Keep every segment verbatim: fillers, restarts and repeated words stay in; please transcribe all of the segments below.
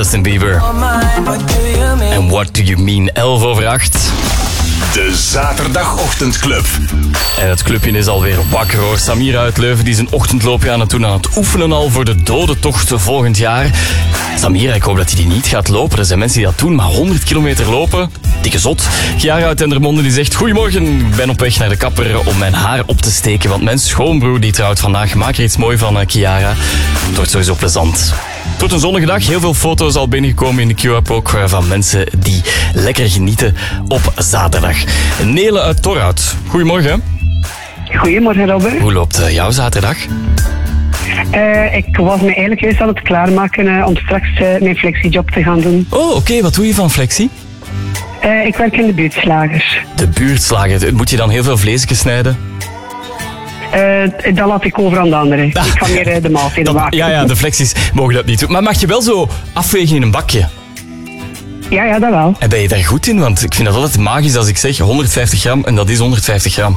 Justin Bieber. En What Do You Mean? elf over acht. De Zaterdagochtendclub. En het clubje is alweer wakker hoor. Samira uit Leuven die zijn ochtendloopje aan het doen, aan het oefenen al voor de dodentocht volgend jaar. Samira, ik hoop dat hij die niet gaat lopen. Er zijn mensen die dat doen, maar honderd kilometer lopen. Dikke zot. Chiara uit Dendermonde die zegt: goedemorgen, ik ben op weg naar de kapper om mijn haar op te steken. Want mijn schoonbroer die trouwt vandaag. Maak er iets mooi van, Chiara. Het wordt sowieso plezant. Het wordt een zonnige dag. Heel veel foto's al binnengekomen in de Q-app ook van mensen die lekker genieten op zaterdag. Nele uit Torhout. Goedemorgen. Goedemorgen, Robert. Hoe loopt uh, jouw zaterdag? Uh, ik was me eigenlijk juist aan het klaarmaken uh, om straks uh, mijn flexiejob te gaan doen. Oh, oké. Okay. Wat doe je van flexie? Uh, ik werk in de buurtslagers. De buurtslager. Moet je dan heel veel vleesjes snijden? Uh, dat laat ik over aan de anderen. Ah, ik ga meer uh, de maaltijden maken. Ja, ja, de flexies mogen dat niet doen. Maar mag je wel zo afwegen in een bakje? Ja, ja, dat wel. En ben je daar goed in? Want ik vind dat altijd magisch als ik zeg honderdvijftig gram en dat is honderdvijftig gram.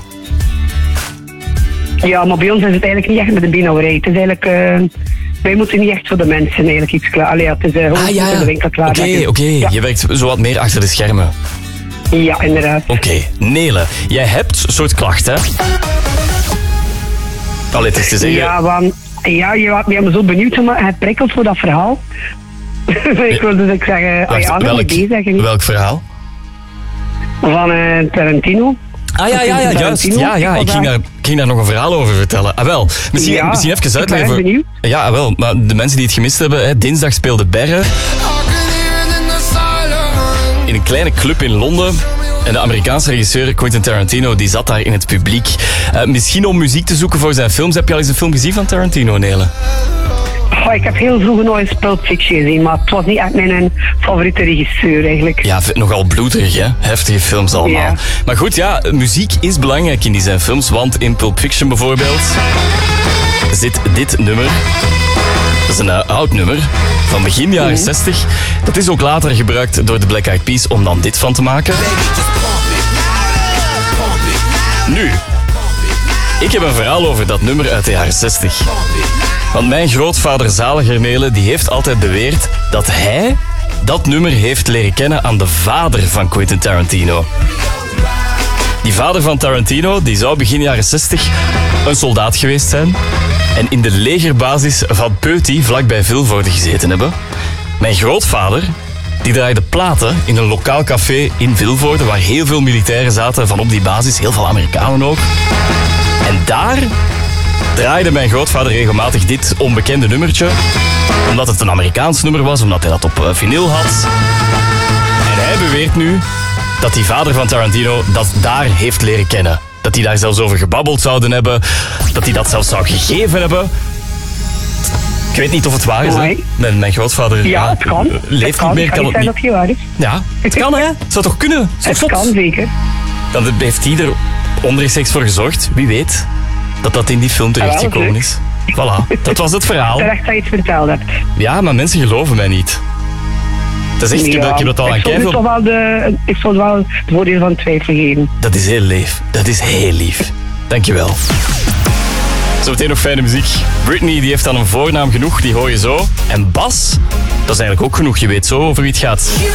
Ja, maar bij ons is het eigenlijk niet echt met de beenhouwerij. Het is eigenlijk... Uh, wij moeten niet echt voor de mensen eigenlijk iets klaar... Allee, het is uh, gewoon ah, ja, ja. voor de winkel klaar. Oké, okay, oké. Okay. Ja. Je werkt zo wat meer achter de schermen. Ja, inderdaad. Oké. Okay. Nele, jij hebt een soort klacht, hè? Allee, het is te zeggen... Ja, want... Ja, je bent me zo benieuwd, maar het prikkelt voor dat verhaal. ik wil dus ik zeggen... Wacht, ja, welk, zeggen, welk verhaal? Van uh, Tarantino. Ah ja, ja, ja, juist. Ja, ja, ik ging daar, ik ging daar nog een verhaal over vertellen. Ah, wel. Misschien, ja, misschien even uitleggen. Ik ben benieuwd. Ja, ah, wel. Maar de mensen die het gemist hebben, hè, dinsdag speelde Berre in een kleine club in Londen. En de Amerikaanse regisseur Quentin Tarantino die zat daar in het publiek. Uh, misschien om muziek te zoeken voor zijn films. Heb je al eens een film gezien van Tarantino, Nele? Oh, ik heb heel vroeger nog eens Pulp Fiction gezien, maar het was niet echt mijn favoriete regisseur eigenlijk. Ja, nogal bloederig, hè? Heftige films allemaal. Ja. Maar goed, ja, muziek is belangrijk in die zijn films, want in Pulp Fiction bijvoorbeeld zit dit nummer. Dat is een uh, oud nummer van begin jaren mm. zestig. Dat is ook later gebruikt door de Black Eyed Peas om dan dit van te maken. Nu, ik heb een verhaal over dat nummer uit de jaren zestig. Want mijn grootvader Zaliger Nele, die heeft altijd beweerd dat hij dat nummer heeft leren kennen aan de vader van Quentin Tarantino. Die vader van Tarantino, die zou begin jaren zestig een soldaat geweest zijn en in de legerbasis van Peuty vlakbij Vilvoorde gezeten hebben. Mijn grootvader, die draaide platen in een lokaal café in Vilvoorde waar heel veel militairen zaten van op die basis, heel veel Amerikanen ook. En daar draaide mijn grootvader regelmatig dit onbekende nummertje, omdat het een Amerikaans nummer was, omdat hij dat op uh, vinyl had. En hij beweert nu dat die vader van Tarantino dat daar heeft leren kennen. Dat die daar zelfs over gebabbeld zouden hebben, dat hij dat zelfs zou gegeven hebben. Ik weet niet of het waar is. Hè? Mijn, mijn grootvader ja, het kan. leeft het kan. niet meer. Kan, kan het niet zijn dat hij waar is? Ja, het kan hè. Het zou toch kunnen? Het zot. Kan zeker. Dan heeft hij er onrechtstreeks voor gezorgd. Wie weet dat dat in die film terechtgekomen ja, is. Voilà, dat was het verhaal. Terecht dat je het verteld hebt. Ja, maar mensen geloven mij niet. Dat is echt, ja, ik heb dat al aan keiveel... Ik zou wel ik zou wel het voordeel van twijfel geven. Dat is heel lief. Dat is heel lief. Dankjewel. Zometeen nog fijne muziek. Britney die heeft dan een voornaam genoeg, die hoor je zo. En Bas, dat is eigenlijk ook genoeg. Je weet zo over wie het gaat.